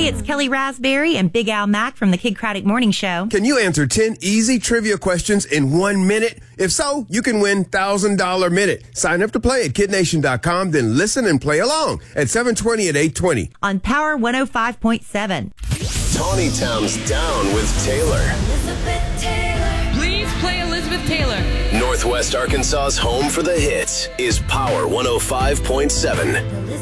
Hey, it's Kelly Raspberry and Big Al Mack from the Kid Craddock Morning Show. Can you answer 10 easy trivia questions in 1 minute? If so, you can win $1,000 minute. Sign up to play at kidnation.com, then listen and play along at 720 and 820. On Power 105.7. Tawny Town's Down with Taylor. Elizabeth Taylor. Please play Elizabeth Taylor. Northwest Arkansas's home for the hits is Power 105.7.